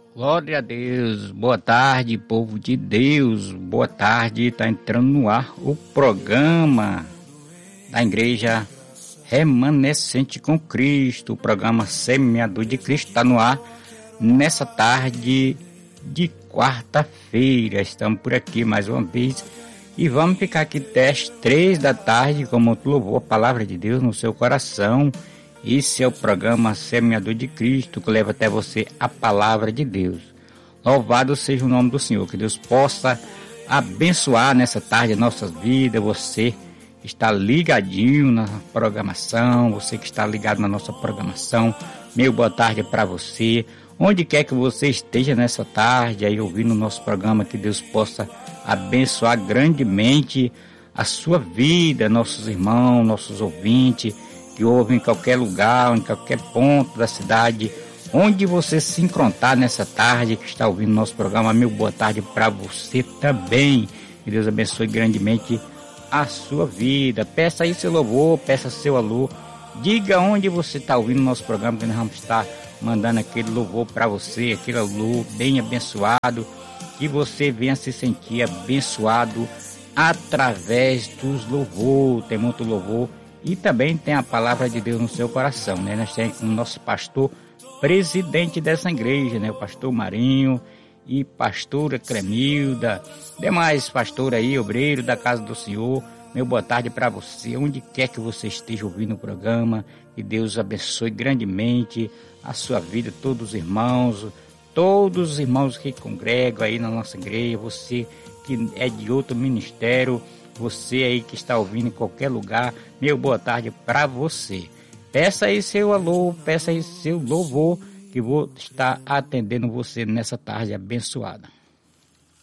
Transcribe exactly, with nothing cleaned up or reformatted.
Glória a Deus, boa tarde, povo de Deus, boa tarde, está entrando no ar o programa da Igreja Remanescente com Cristo, o programa Semeador de Cristo está no ar nessa tarde de quarta-feira. Estamos por aqui mais uma vez e vamos ficar aqui até as três da tarde com muito louvor, a palavra de Deus no seu coração. Esse é o programa Semeador de Cristo, que leva até você a palavra de Deus. Louvado seja o nome do Senhor, que Deus possa abençoar nessa tarde a nossas vidas. Você que está ligadinho na programação, você que está ligado na nossa programação, meu boa tarde para você. Onde quer que você esteja nessa tarde, aí ouvindo o nosso programa, que Deus possa abençoar grandemente a sua vida, nossos irmãos, nossos ouvintes, que ouvem em qualquer lugar, em qualquer ponto da cidade, onde você se encontrar nessa tarde, que está ouvindo nosso programa, meu boa tarde para você também. Que Deus abençoe grandemente a sua vida. Peça aí seu louvor, peça seu alô, diga onde você está ouvindo nosso programa, que nós vamos estar mandando aquele louvor para você, aquele alô bem abençoado, que você venha se sentir abençoado através dos louvores. Tem muito louvor e também tem a palavra de Deus no seu coração, né? Nós temos o nosso pastor, presidente dessa igreja, né? O pastor Marinho e pastora Cremilda, demais pastor aí, obreiro da casa do Senhor. Meu boa tarde para você, onde quer que você esteja ouvindo o programa, que Deus abençoe grandemente a sua vida, todos os irmãos, todos os irmãos que congregam aí na nossa igreja, você que é de outro ministério, você aí que está ouvindo em qualquer lugar, meu boa tarde para você. Peça aí seu alô, peça aí seu louvor, que vou estar atendendo você nessa tarde abençoada.